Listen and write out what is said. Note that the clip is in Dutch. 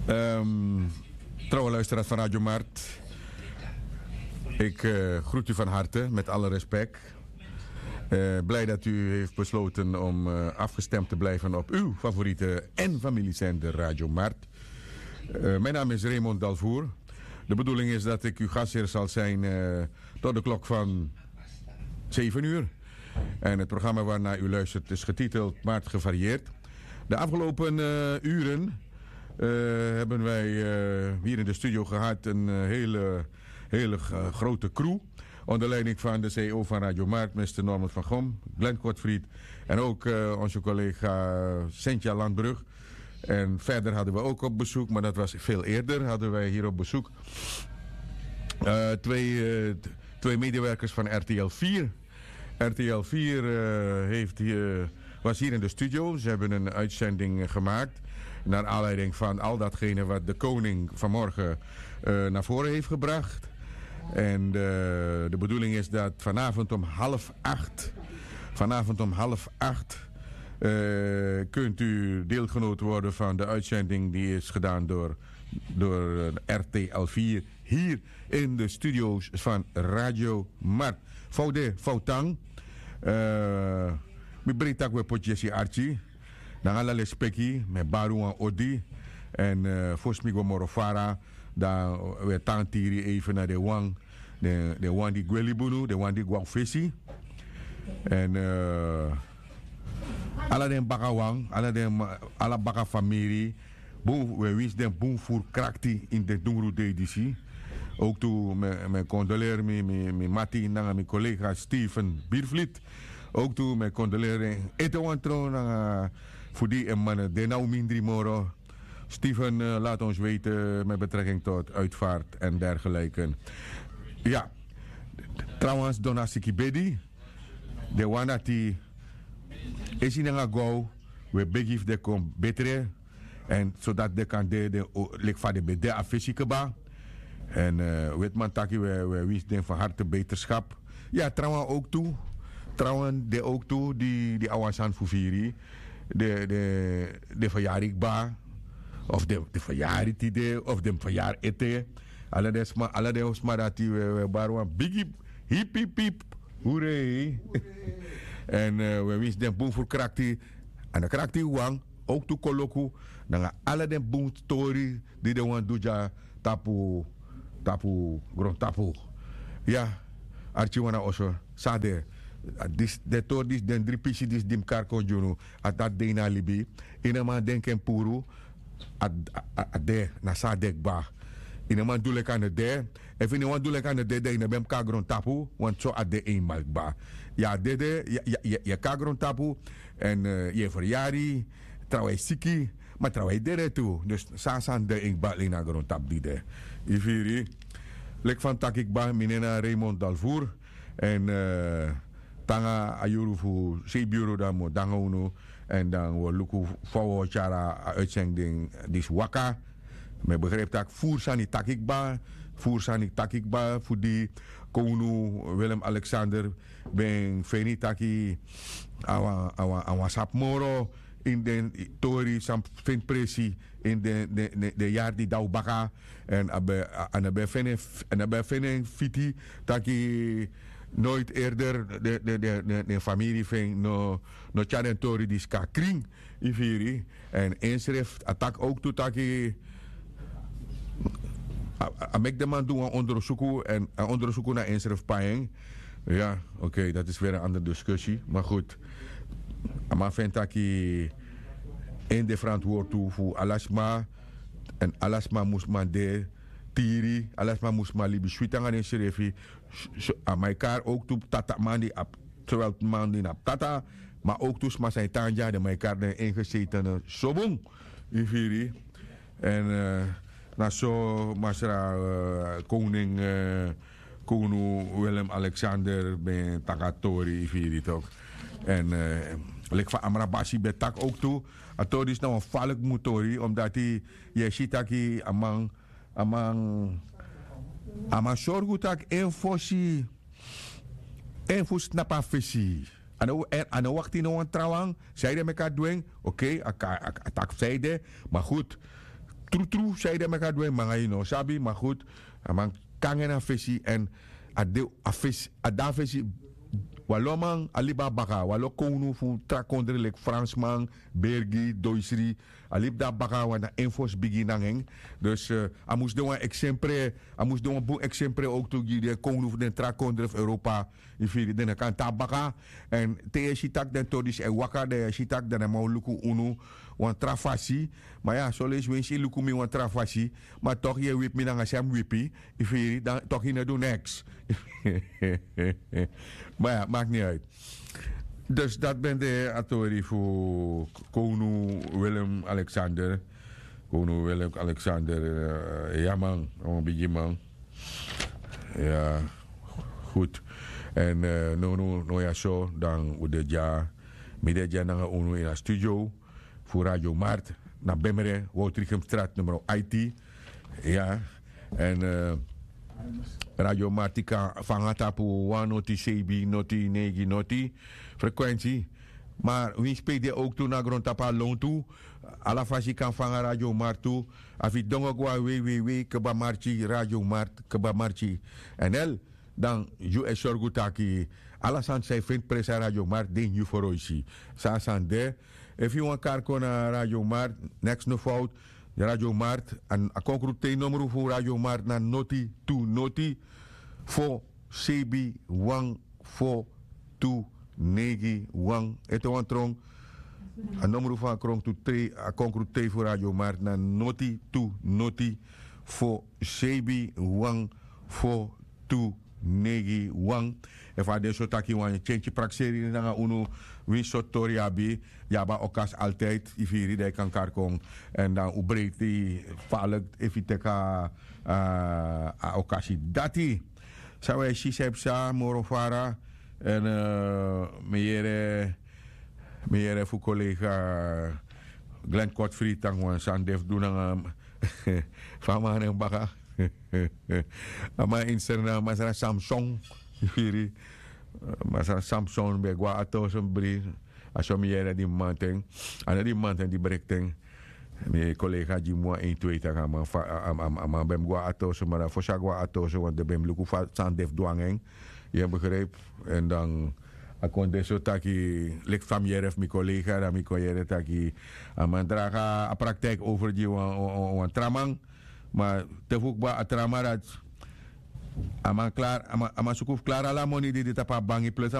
Trouwe luisteraars van Radio Mart. Ik groet u van harte, met alle respect. Blij dat u heeft besloten om afgestemd te blijven op uw favoriete en familiezender Radio Mart. Mijn naam is Raymond Dalvoer. De bedoeling is dat ik uw gastheer zal zijn tot de klok van 7 uur. En het programma waarnaar u luistert is getiteld Maart Gevarieerd. De afgelopen uren hebben wij hier in de studio gehad een hele grote crew. Onder leiding van de CEO van Radio Mart, Mr. Norman van Gom, Glenn Kortfried. En ook onze collega Cynthia Landbrug. En verder hadden we ook op bezoek, maar dat was veel eerder, hadden wij hier op bezoek twee medewerkers van RTL 4. RTL 4 was hier in de studio. Ze hebben een uitzending gemaakt naar aanleiding van al datgene wat de koning vanmorgen naar voren heeft gebracht. En de bedoeling is dat vanavond om half acht kunt u deelgenoot worden van de uitzending die is gedaan door RTL 4 hier in de studio's van Radio Mart. Foutang. Mi beritak we potjesi Archie. Dan ala lespeki met Baruan Odi. En volgens mij Morofara. Dan we tantiri even naar de wang. De wang die Gwelibunu. De wang die Gwangfesi. En ala den bakawang. Ala baka familie. We wens den boem voor krakti in de Dungru editie. Ook toe mijn condoleer mijn Mati en mijn collega Steven Biervliet. Ook toe mijn condoleer Etewantro voor die en mannen de nou mindri moro. Steven laat ons weten met betrekking tot uitvaart en dergelijke. Ja, trouwens Donasiki Bedi, de wanati is in een go, we begif de kom betere en zodat de kan de van de bede affisikeba. En weet man taki we wisten van harte beterschap. Ja, trouwens ook toe. Trouwens de ook toe die awansan fufiri. De verjaardag of de verjaardag of de verjaar ete. Alle de osma dat we barwan big hip hip hip. Hoeré. En we wisten den boom voor krakti. En de krakti wang ook toe koloku. Dan alle de boom story die de wan doja tapu grond tapu. Ja, Archie wana oso sade. De tordis den drie pisi dis dim karko jono at dat de na libi. Inama denken puru at de na sadek ba. Inama dule kan de. If anyone dule kan de ina bem ka grond tapu want so at de eenmaal ba. Ja de je ka grond tapu en je verjari trouwens siki. Maar trouwens dere toe. Dus sasan de ik ba lina grond tap die de. Ifiri. Lek van takik ba minena Raymond Dalvoer. En tanga ayuru fu C-bureau dan mo dangono. En dan we luku voor chara uitzending dis waka. Me begreep dat voer sani takik ba voor die konu Willem Alexander ben feni taki awa sapmoro in de tori sam fin presi in de jaar die dau baka en abe fene fiti taki nooit eerder de familie van no charen tori die ska kring ifiri en inschrift attack ook toe taki amek de man doen onderzoeken en onderzoeken naar inschrift paing. Ja, oké, dat is weer een andere discussie, maar goed. Maar vind ik in de verantwoord toe voor alasma en alasma moest man de tiri, alasma moest man libi sweetan aan inschrift. Aan elkaar ook toe tata man die op terwijl man die op tata, maar ook toe maar zijn tanja de elkaar de ingezetene sobong in en na zo masra koning Konu Willem Alexander ben takatori in toch en lek van Amrabashi betak ook toe. Ato is nou een valk motori omdat hij je shitaki amang sorgu tak enfosi enfos napa fesi. Ano wakti no een trouwang, zeiden mekaar doen, oké, atak zeiden, maar goed. true, zei de meka doen, maar no sabi, maar goed. Man kangen a visie en a da visie. Walomang alibaba walo konu fu trakondre lek Fransman, Bergi, Doisri, alib da baka wana infos beginnang. Dus amus de wan exemple, amus de wan boek exemple ook toe die konu den trakondre of Europa, ifiri den kan tabaka en te shitak den todis e waka de shitak den ma luku unu wan trafasi, maar ja, zo lees wensi luku mi wan trafasi, maar toch je wip mi nanga sam wipi, ifiri dan toch je doen niks. Maar ja, maakt niet uit. Dus dat ben de autori voor Koning Willem Alexander. Koning Willem Alexander, ja man, een beetje man. Ja, goed. En no ja zo, dan we dit jaar naar Ono in de studio voor Radio Mart, naar Bemmere, Woutrichemstraat nummer IT. Ja, en Radio Martica van tapu 1 CB noti negi noti frequentie. Maar wie speelt ook toe naar grond tapa loon toe? Alla fasi kan vangen Radio Mart toe. Afi dongo gwa www kebamarchi Radio Mart kebamarchi NL dan US sorgutaki alla san sai vindt presa Radio Mart den you for oisi. Sa san de if you want karko na Radio Mart next no fout Radio Mart en a concrete nummer voor Radio Mart na noti to noti for CB 1429 1 eto wan trong a nummer van krong to 3 a concrete voor Radio Mart na noti to noti for CB 1429 1 e fa de so taki wan change praxeri na uno win sotori abi ja okas altijd ifiri de kan karkong en dan ubreekt die valk eviteka a okasi dati sawe shisepsa morofara en meere fu collega Glenn Kotfried tangwan sandef dunang fama nang baka ama inserna masara Samsung ifiri masara Samsung be gwa ato sombri aso meere di manteng ana di manteng di brekteng mi collega di mo 1 2 tanga ama bem gwa ato so mara fosa gwa ato so want de bem luku fa sandef duangeng je begreep en dan akonde so taki lek familier mi collega da mi collega taki amandraga a praktijk over die wan tramang maar te voekba a tramarat ama klaar ama sukuf klaar ala moni di tapa bangi plus